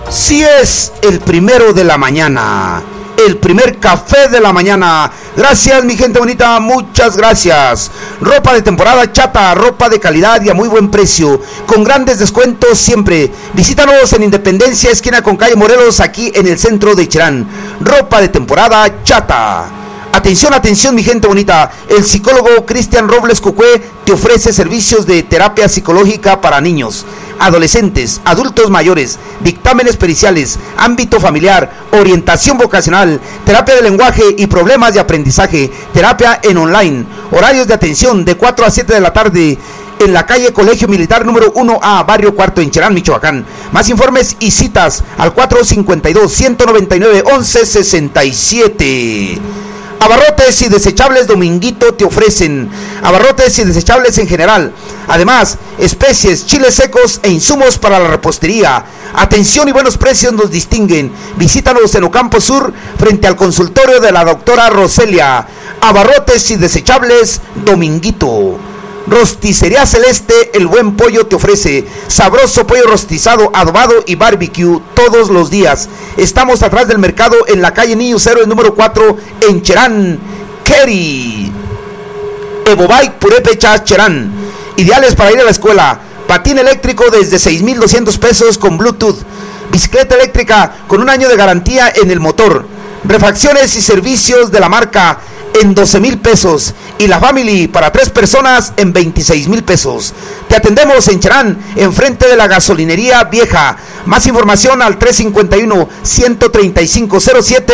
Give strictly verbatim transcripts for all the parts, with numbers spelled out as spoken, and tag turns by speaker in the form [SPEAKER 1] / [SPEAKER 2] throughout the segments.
[SPEAKER 1] Si es el primero de la mañana, el primer café de la mañana. Gracias, mi gente bonita, muchas gracias. Ropa de temporada Chata, ropa de calidad y a muy buen precio, con grandes descuentos siempre. Visítanos en Independencia, esquina con calle Morelos, aquí en el centro de Cherán. Ropa de temporada Chata. Atención, atención, mi gente bonita. El psicólogo Cristian Robles Cucué te ofrece servicios de terapia psicológica para niños, adolescentes, adultos mayores, dictámenes periciales, ámbito familiar, orientación vocacional, terapia de lenguaje y problemas de aprendizaje, terapia en online. Horarios de atención de cuatro a siete de la tarde en la calle Colegio Militar número uno A, barrio Cuarto, en Cherán, Michoacán. Más informes y citas al cuatro cincuenta y dos, ciento noventa y nueve, once sesenta y siete. Abarrotes y desechables Dominguito te ofrecen abarrotes y desechables en general. Además, especies, chiles secos e insumos para la repostería. Atención y buenos precios nos distinguen. Visítanos en Ocampo Sur, frente al consultorio de la doctora Roselia. Abarrotes y desechables Dominguito. Rosticería Celeste, el buen pollo te ofrece sabroso pollo rostizado, adobado y barbecue todos los días. Estamos atrás del mercado en la calle Niños Héroes número cuatro en Cherán, Kerry. Evobike Purépecha, Cherán. Ideales para ir a la escuela. Patín eléctrico desde seis mil doscientos pesos con Bluetooth. Bicicleta eléctrica con un año de garantía en el motor. Refacciones y servicios de la marca en doce mil pesos, y la Family para tres personas en veintiséis mil pesos. Te atendemos en Cherán, enfrente de la gasolinería vieja. Más información al tres cincuenta y uno, ciento treinta y cinco, cero siete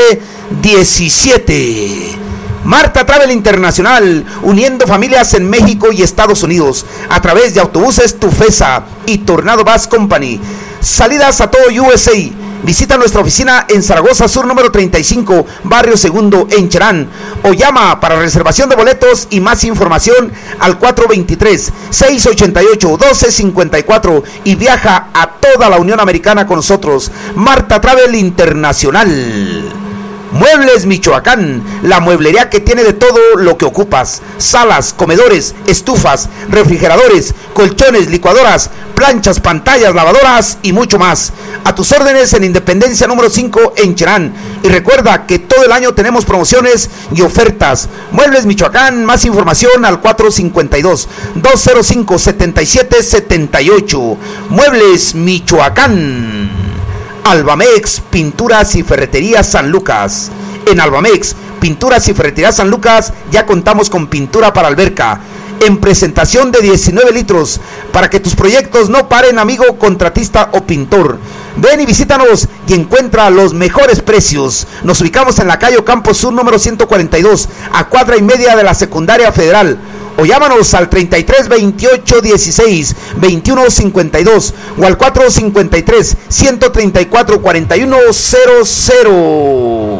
[SPEAKER 1] diecisiete. Marta Travel Internacional, uniendo familias en México y Estados Unidos a través de autobuses Tufesa y Tornado Bus Company. Salidas a todo U S A. Visita nuestra oficina en Zaragoza Sur número treinta y cinco, barrio Segundo, en Cherán, o llama para reservación de boletos y más información al cuatro veintitrés, seiscientos ochenta y ocho, doce cincuenta y cuatro y viaja a toda la Unión Americana con nosotros. Marta Travel Internacional. Muebles Michoacán, la mueblería que tiene de todo lo que ocupas: salas, comedores, estufas, refrigeradores, colchones, licuadoras, planchas, pantallas, lavadoras y mucho más. A tus órdenes en Independencia número cinco en Cherán. Y recuerda que todo el año tenemos promociones y ofertas. Muebles Michoacán, más información al cuatro cincuenta y dos, doscientos cinco, setenta y siete setenta y ocho. Muebles Michoacán. Albamex, Pinturas y Ferretería San Lucas. En Albamex, Pinturas y Ferretería San Lucas, ya contamos con pintura para alberca, en presentación de diecinueve litros, para que tus proyectos no paren, amigo contratista o pintor. Ven y visítanos y encuentra los mejores precios. Nos ubicamos en la calle Ocampo Sur número ciento cuarenta y dos, a cuadra y media de la Secundaria Federal. O llámanos al treinta y tres, veintiocho, dieciséis, veintiuno, cincuenta y dos o al cuatro cincuenta y tres, ciento treinta y cuatro, cuarenta y uno cero cero.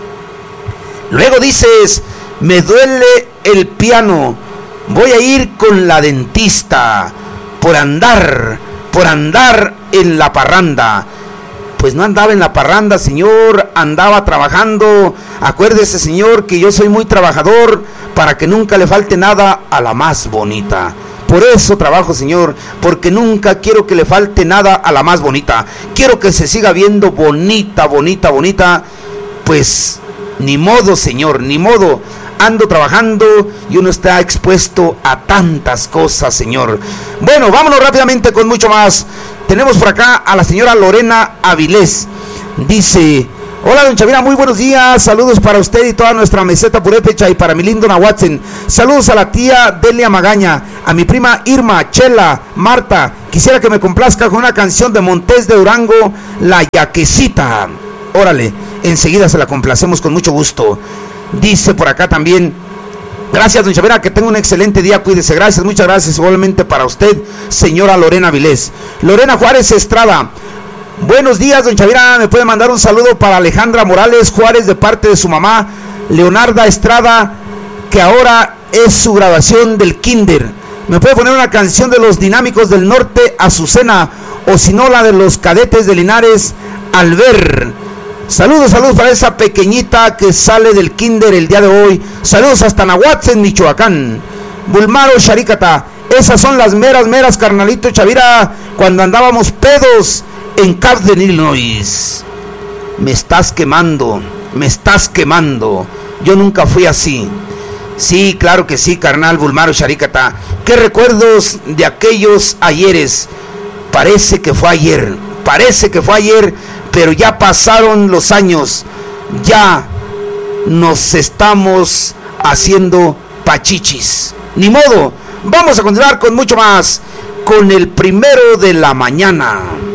[SPEAKER 1] Luego dices: me duele el piano, voy a ir con la dentista por andar, por andar en la parranda. Pues no andaba en la parranda, señor, andaba trabajando. Acuérdese, señor, que yo soy muy trabajador, para que nunca le falte nada a la más bonita. Por eso trabajo, señor, porque nunca quiero que le falte nada a la más bonita. Quiero que se siga viendo bonita, bonita, bonita. Pues ni modo, señor, ni modo. Ando trabajando y uno está expuesto a tantas cosas, señor. Bueno, vámonos rápidamente con mucho más. Tenemos por acá a la señora Lorena Avilés. Dice: hola, don Chavira, muy buenos días. Saludos para usted y toda nuestra meseta purépecha, y para mi lindo Nahuatzen. Saludos a la tía Delia Magaña, a mi prima Irma, Chela, Marta. Quisiera que me complazca con una canción de Montés de Durango, La Yaquecita. Órale, enseguida se la complacemos con mucho gusto. Dice por acá también: gracias, don Chavira, que tenga un excelente día, cuídese. Gracias, muchas gracias, igualmente para usted, señora Lorena Vilés. Lorena Juárez Estrada: buenos días, don Chavira, me puede mandar un saludo para Alejandra Morales Juárez de parte de su mamá Leonarda Estrada, que ahora es su graduación del kinder. Me puede poner una canción de los Dinámicos del Norte, Azucena, o si no, la de los Cadetes de Linares, Al Ver. Saludos, saludos para esa pequeñita que sale del kinder el día de hoy. Saludos hasta Nahuatzen, Michoacán. Bulmaro Sharikata: esas son las meras, meras, carnalito Chavira, cuando andábamos pedos en Camden, Illinois. Me estás quemando, me estás quemando. Yo nunca fui así. Sí, claro que sí, carnal Bulmaro Sharikata. ¿Qué recuerdos de aquellos ayeres? Parece que fue ayer, parece que fue ayer, pero ya pasaron los años. Ya nos estamos haciendo pachichis. Ni modo, vamos a continuar con mucho más, con el primero de la mañana.